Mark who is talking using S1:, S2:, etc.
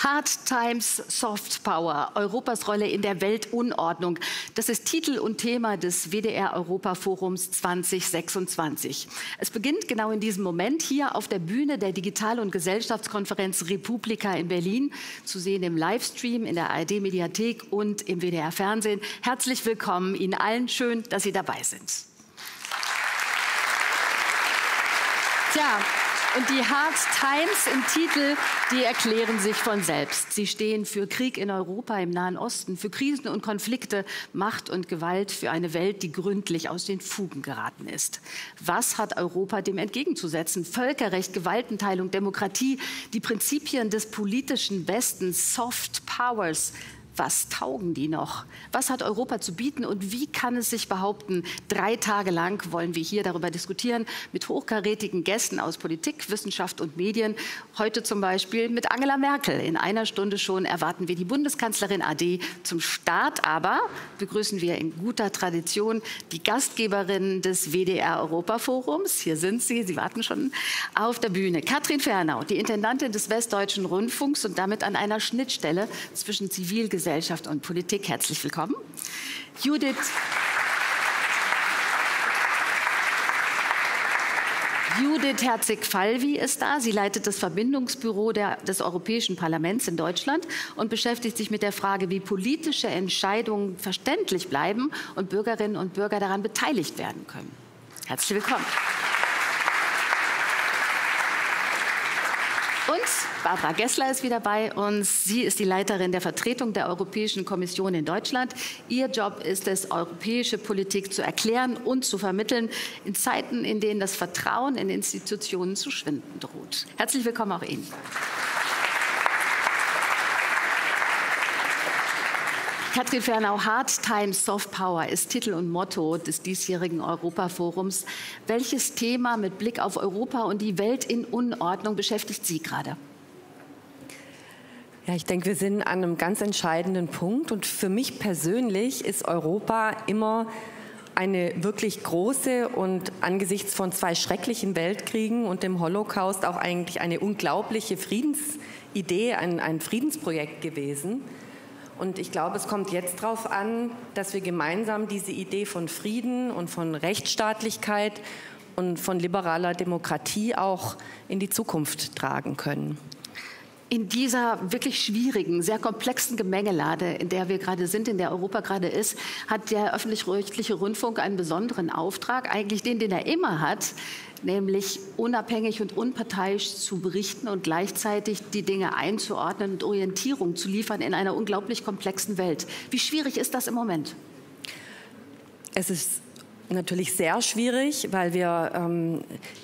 S1: Hard Times, Soft Power, Europas Rolle in der Weltunordnung. Das ist Titel und Thema des WDR-Europa-Forums 2026. Es beginnt genau in diesem Moment hier auf der Bühne der Digital- und Gesellschaftskonferenz Republika in Berlin, zu sehen im Livestream in der ARD-Mediathek und im WDR-Fernsehen. Herzlich willkommen Ihnen allen, schön, dass Sie dabei sind. Tja, und die Hard Times im Titel, die erklären sich von selbst. Sie stehen für Krieg in Europa, im Nahen Osten, für Krisen und Konflikte, Macht und Gewalt, für eine Welt, die gründlich aus den Fugen geraten ist. Was hat Europa dem entgegenzusetzen? Völkerrecht, Gewaltenteilung, Demokratie, die Prinzipien des politischen Westens, Soft Powers. Was taugen die noch? Was hat Europa zu bieten und wie kann es sich behaupten? 3 Tage lang wollen wir hier darüber diskutieren mit hochkarätigen Gästen aus Politik, Wissenschaft und Medien. Heute zum Beispiel mit Angela Merkel. In einer Stunde schon erwarten wir die Bundeskanzlerin AD. Zum Start aber begrüßen wir in guter Tradition die Gastgeberinnen des WDR-Europa-Forums. Hier sind sie, sie warten schon auf der Bühne. Katrin Fernau, die Intendantin des Westdeutschen Rundfunks und damit an einer Schnittstelle zwischen Zivilgesellschaft und Politik. Herzlich willkommen. Judith Herzig-Falvi ist da. Sie leitet das Verbindungsbüro des Europäischen Parlaments in Deutschland und beschäftigt sich mit der Frage, wie politische Entscheidungen verständlich bleiben und Bürgerinnen und Bürger daran beteiligt werden können. Herzlich willkommen. Und Barbara Gessler ist wieder bei uns. Sie ist die Leiterin der Vertretung der Europäischen Kommission in Deutschland. Ihr Job ist es, europäische Politik zu erklären und zu vermitteln in Zeiten, in denen das Vertrauen in Institutionen zu schwinden droht. Herzlich willkommen auch Ihnen. Katrin Fernau, Hard Times, Soft Power ist Titel und Motto des diesjährigen Europaforums. Welches Thema mit Blick auf Europa und die Welt in Unordnung beschäftigt Sie gerade?
S2: Ja, ich denke, wir sind an einem ganz entscheidenden Punkt. Und für mich persönlich ist Europa immer eine wirklich große und angesichts von 2 schrecklichen Weltkriegen und dem Holocaust auch eigentlich eine unglaubliche Friedensidee, ein Friedensprojekt gewesen. Und ich glaube, es kommt jetzt darauf an, dass wir gemeinsam diese Idee von Frieden und von Rechtsstaatlichkeit und von liberaler Demokratie auch in die Zukunft tragen können.
S1: In dieser wirklich schwierigen, sehr komplexen Gemengelage, in der wir gerade sind, in der Europa gerade ist, hat der öffentlich-rechtliche Rundfunk einen besonderen Auftrag, eigentlich den er immer hat, nämlich unabhängig und unparteiisch zu berichten und gleichzeitig die Dinge einzuordnen und Orientierung zu liefern in einer unglaublich komplexen Welt. Wie schwierig ist das im Moment?
S2: Es ist natürlich sehr schwierig, weil wir